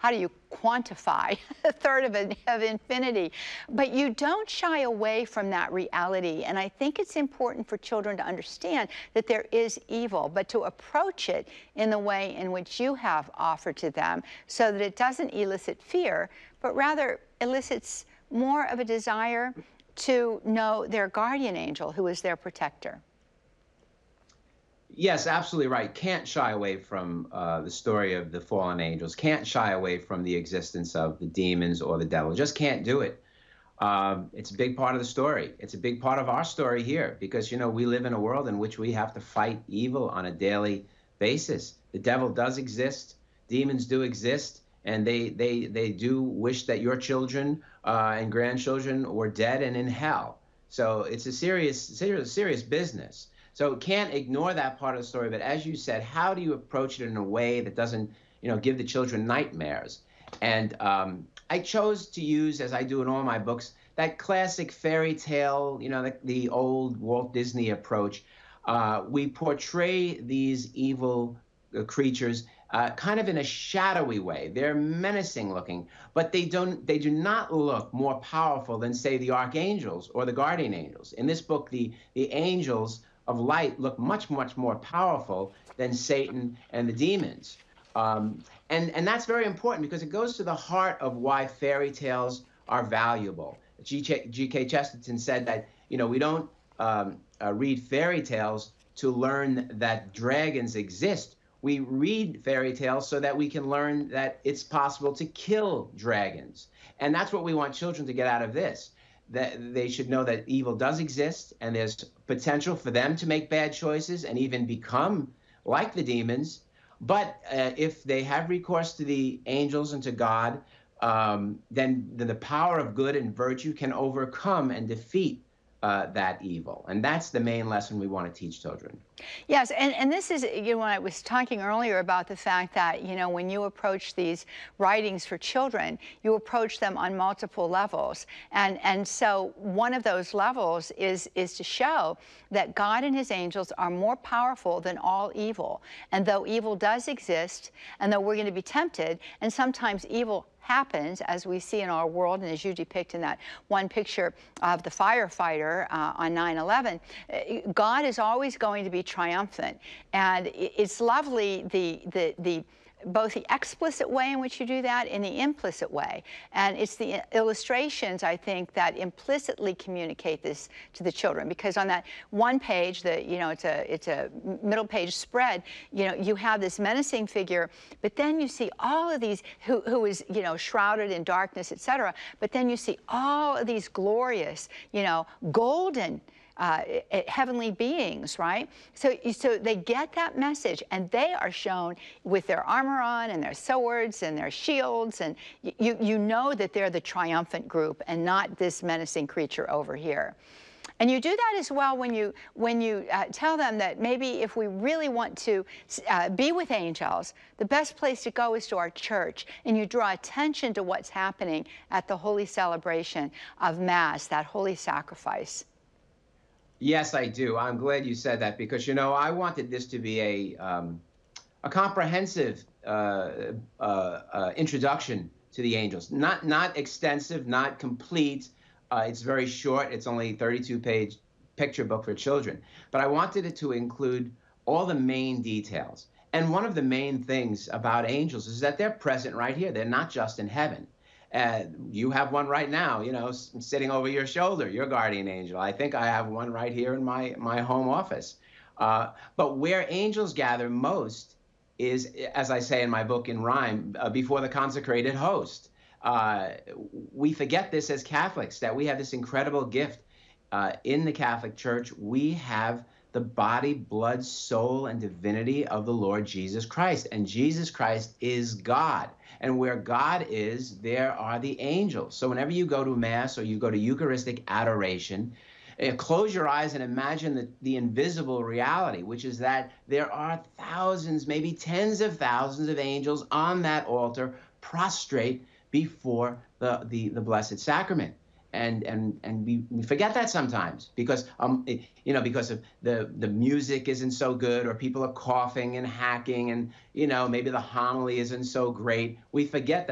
how do you quantify a third of infinity? But you don't shy away from that reality. And I think it's important for children to understand that there is evil, but to approach it in the way in which you have offered to them, so that it doesn't elicit fear, but rather elicits more of a desire to know their guardian angel, who is their protector. Yes, absolutely right. Can't shy away from the story of the fallen angels. Can't shy away from the existence of the demons or the devil. Just can't do it. It's a big part of the story. It's a big part of our story here because, you know, we live in a world in which we have to fight evil on a daily basis. The devil does exist. Demons do exist. And they do wish that your children and grandchildren were dead and in hell. So it's a serious business. So can't ignore that part of the story. But as you said, how do you approach it in a way that doesn't, you know, give the children nightmares? And I chose to use, as I do in all my books, that classic fairy tale, you know, the old Walt Disney approach. We portray these evil creatures kind of in a shadowy way. They're menacing looking, but they do not look more powerful than, say, the archangels or the guardian angels. In this book, the angels of light look much more powerful than Satan and the demons. And that's very important because it goes to the heart of why fairy tales are valuable. G.K. Chesterton said that, you know, we don't read fairy tales to learn that dragons exist. We read fairy tales so that we can learn that it's possible to kill dragons. And that's what we want children to get out of this. That they should know that evil does exist and there's potential for them to make bad choices and even become like the demons. But if they have recourse to the angels and to God, then the power of good and virtue can overcome and defeat that evil. And that's the main lesson we want to teach children. Yes, and this is, you know, when I was talking earlier about the fact that, you know, when you approach these writings for children, you approach them on multiple levels. And so one of those levels is to show that God and his angels are more powerful than all evil. And though evil does exist, and though we're going to be tempted, and sometimes evil happens, as we see in our world, and as you depict in that one picture of the firefighter on 9/11, God is always going to be triumphant. And it's lovely both the explicit way in which you do that and the implicit way. And it's the illustrations, I think, that implicitly communicate this to the children. Because on that one page, you know, it's a middle page spread, you know, you have this menacing figure, but then you see all of these, who is, you know, shrouded in darkness, etc. But then you see all of these glorious, you know, golden heavenly beings, right? So they get that message, and they are shown with their armor on and their swords and their shields, and you know that they're the triumphant group and not this menacing creature over here. And you do that as well when you tell them that maybe if we really want to be with angels, the best place to go is to our church, and you draw attention to what's happening at the holy celebration of Mass, that holy sacrifice. Yes, I do. I'm glad you said that because, you know, I wanted this to be a comprehensive introduction to the angels. Not extensive, not complete. It's very short. It's only a 32-page picture book for children. But I wanted it to include all the main details. And one of the main things about angels is that they're present right here. They're not just in heaven. You have one right now, you know, sitting over your shoulder, your guardian angel. I think I have one right here in my home office. But where angels gather most is, as I say in my book in rhyme, before the consecrated host. We forget this as Catholics, that we have this incredible gift. In the Catholic Church, we have the body, blood, soul, and divinity of the Lord Jesus Christ. And Jesus Christ is God. And where God is, there are the angels. So whenever you go to Mass or you go to Eucharistic adoration, close your eyes and imagine the invisible reality, which is that there are thousands, maybe tens of thousands of angels on that altar, prostrate before the Blessed Sacrament. And we forget that sometimes because you know, because of the music isn't so good, or people are coughing and hacking, and you know, maybe the homily isn't so great. We forget that